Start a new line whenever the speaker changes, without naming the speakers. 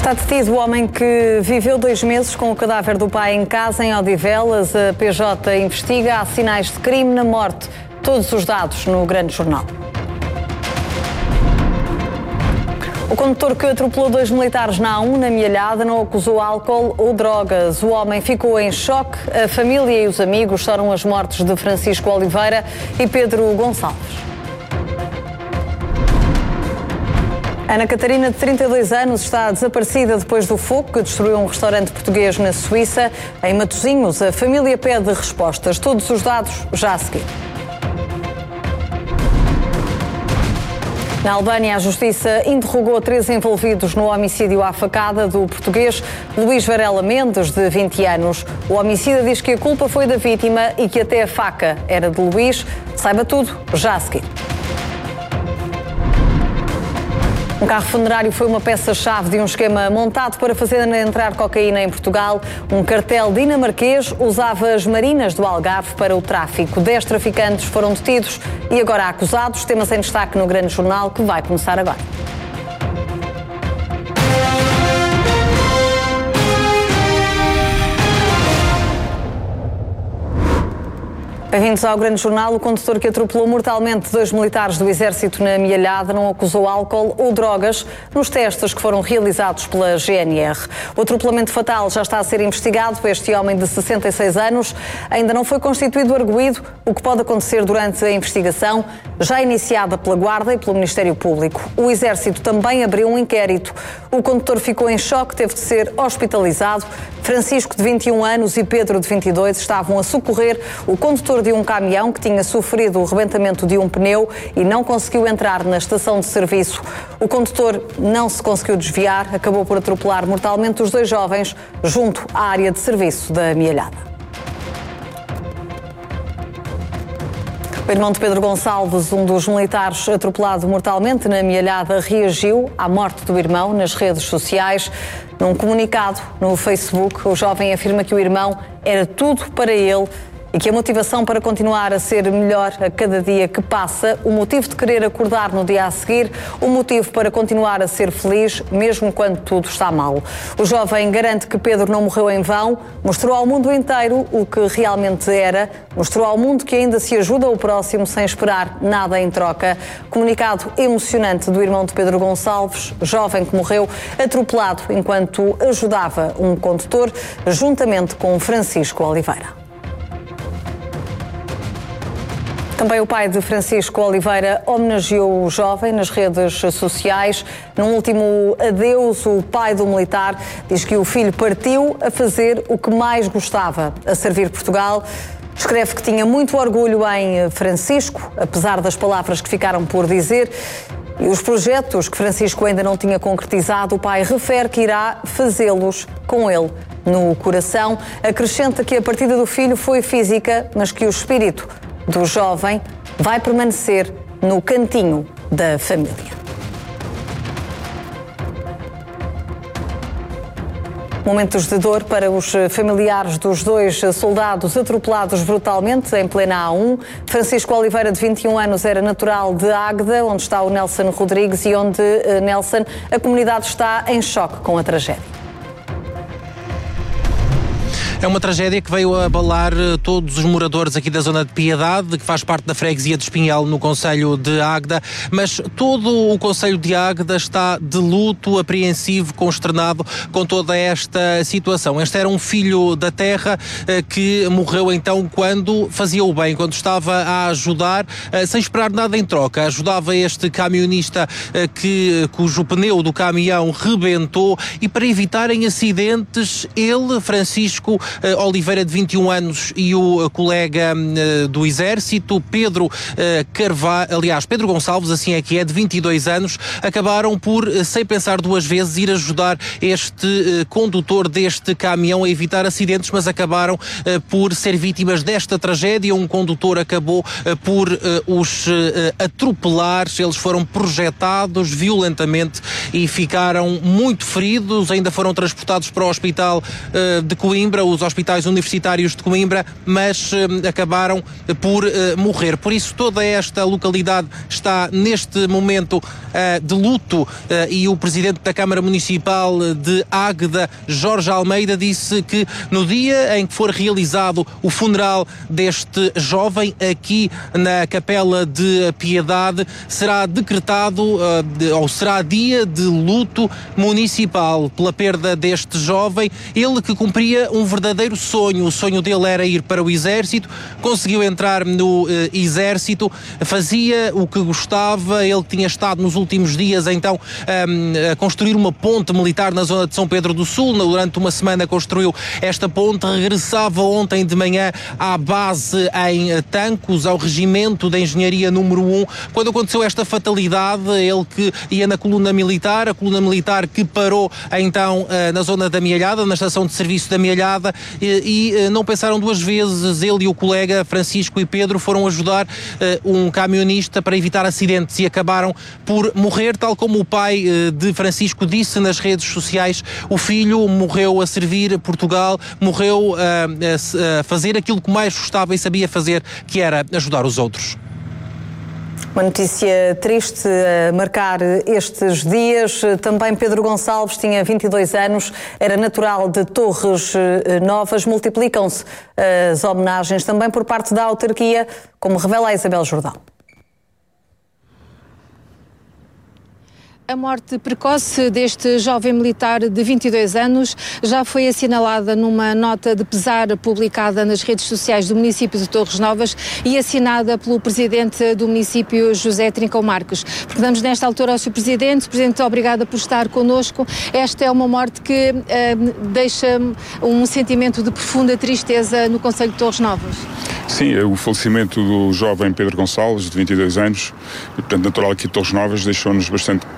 Está detido o homem que viveu 2 meses com o cadáver do pai em casa, em Odivelas. A PJ investiga. Há sinais de crime na morte. Todos os dados no Grande Jornal. O condutor que atropelou 2 militares na A1, na Mialhada, não acusou álcool ou drogas. O homem ficou em choque. A família e os amigos choram as mortes de Francisco Oliveira e Pedro Gonçalves. Ana Catarina, de 32 anos, está desaparecida depois do fogo que destruiu um restaurante português na Suíça. Em Matosinhos, a família pede respostas. Todos os dados já a seguir. Na Albânia, a Justiça interrogou 3 envolvidos no homicídio à facada do português Luís Varela Mendes, de 20 anos. O homicida diz que a culpa foi da vítima e que até a faca era de Luís. Saiba tudo já a seguir. Um carro funerário foi uma peça-chave de um esquema montado para fazer entrar cocaína em Portugal. Um cartel dinamarquês usava as marinas do Algarve para o tráfico. 10 traficantes foram detidos e agora acusados. Temas em destaque no Grande Jornal, que vai começar agora. Bem-vindos ao Grande Jornal. O condutor que atropelou mortalmente 2 militares do Exército na Mialhada não acusou álcool ou drogas nos testes que foram realizados pela GNR. O atropelamento fatal já está a ser investigado. Este homem de 66 anos ainda não foi constituído arguido, o que pode acontecer durante a investigação, já iniciada pela Guarda e pelo Ministério Público. O Exército também abriu um inquérito. O condutor ficou em choque, teve de ser hospitalizado. Francisco, de 21 anos, e Pedro, de 22, estavam a socorrer o condutor de um caminhão que tinha sofrido o rebentamento de um pneu e não conseguiu entrar na estação de serviço. O condutor não se conseguiu desviar, acabou por atropelar mortalmente os 2 jovens junto à área de serviço da Mialhada. O irmão de Pedro Gonçalves, um dos militares atropelado mortalmente na Mialhada, reagiu à morte do irmão nas redes sociais. Num comunicado no Facebook, o jovem afirma que o irmão era tudo para ele e que a motivação para continuar a ser melhor a cada dia que passa, o motivo de querer acordar no dia a seguir, o motivo para continuar a ser feliz, mesmo quando tudo está mal. O jovem garante que Pedro não morreu em vão, mostrou ao mundo inteiro o que realmente era, mostrou ao mundo que ainda se ajuda o próximo sem esperar nada em troca. Comunicado emocionante do irmão de Pedro Gonçalves, jovem que morreu atropelado enquanto ajudava um condutor, juntamente com Francisco Oliveira. Também o pai de Francisco Oliveira homenageou o jovem nas redes sociais. Num último adeus, o pai do militar diz que o filho partiu a fazer o que mais gostava, a servir Portugal. Escreve que tinha muito orgulho em Francisco, apesar das palavras que ficaram por dizer. E os projetos que Francisco ainda não tinha concretizado, o pai refere que irá fazê-los com ele no coração. Acrescenta que a partida do filho foi física, mas que o espírito do jovem vai permanecer no cantinho da família. Momentos de dor para os familiares dos 2 soldados atropelados brutalmente em plena A1. Francisco Oliveira, de 21 anos, era natural de Águeda, onde está o Nelson Rodrigues e onde, Nelson, a comunidade está em choque com a tragédia.
É uma tragédia que veio abalar todos os moradores aqui da zona de Piedade, que faz parte da freguesia de Espinhal, no concelho de Águeda, mas todo o concelho de Águeda está de luto, apreensivo, consternado com toda esta situação. Este era um filho da terra que morreu então quando fazia o bem, quando estava a ajudar, sem esperar nada em troca. Ajudava este camionista cujo pneu do caminhão rebentou, e para evitarem acidentes, ele, Francisco Oliveira, de 21 anos, e o colega do Exército, Pedro Gonçalves, assim é que é, de 22 anos, acabaram por, sem pensar 2 vezes, ir ajudar este condutor deste caminhão a evitar acidentes, mas acabaram por ser vítimas desta tragédia. Um condutor acabou por os atropelar, eles foram projetados violentamente e ficaram muito feridos, ainda foram transportados para o hospital de Coimbra. os hospitais universitários de Coimbra, mas acabaram por morrer. Por isso, toda esta localidade está neste momento de luto e o presidente da Câmara Municipal de Águeda, Jorge Almeida, disse que no dia em que for realizado o funeral deste jovem aqui na Capela de Piedade, será decretado ou será dia de luto municipal pela perda deste jovem. Ele que cumpria um verdadeiro sonho. O sonho dele era ir para o Exército, conseguiu entrar no Exército, fazia o que gostava. Ele tinha estado nos últimos dias então a construir uma ponte militar na zona de São Pedro do Sul. Durante uma semana construiu esta ponte, regressava ontem de manhã à base em Tancos, ao Regimento de Engenharia número 1, quando aconteceu esta fatalidade. Ele que ia na coluna militar, a coluna militar que parou então na zona da Amealhada, na estação de serviço da Amealhada, e não pensaram duas vezes. Ele e o colega Francisco e Pedro foram ajudar um camionista para evitar acidentes e acabaram por morrer, tal como o pai de Francisco disse nas redes sociais. O filho morreu a servir Portugal, morreu a fazer aquilo que mais gostava e sabia fazer, que era ajudar os outros.
Uma notícia triste a marcar estes dias. Também Pedro Gonçalves tinha 22 anos, era natural de Torres Novas. Multiplicam-se as homenagens também por parte da autarquia, como revela a Isabel Jordão.
A morte precoce deste jovem militar de 22 anos já foi assinalada numa nota de pesar publicada nas redes sociais do município de Torres Novas e assinada pelo presidente do município, José Trincão Marcos. Perguntamos nesta altura ao Sr. Presidente. Presidente, obrigada por estar connosco. Esta é uma morte que deixa um sentimento de profunda tristeza no concelho de Torres Novas.
Sim, o falecimento do jovem Pedro Gonçalves, de 22 anos, portanto natural aqui de Torres Novas, deixou-nos bastante